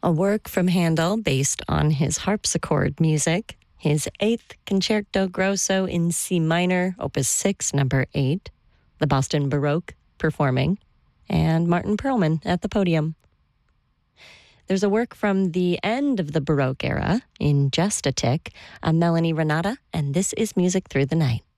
a work from Handel based on his harpsichord music, his 8th Concerto Grosso in C minor, Opus 6, number 8, the Boston Baroque performing, and Martin Perlman at the podium. There's a work from the end of the Baroque era, in just a tick, Melanie Renata, and this is Music Through the Night.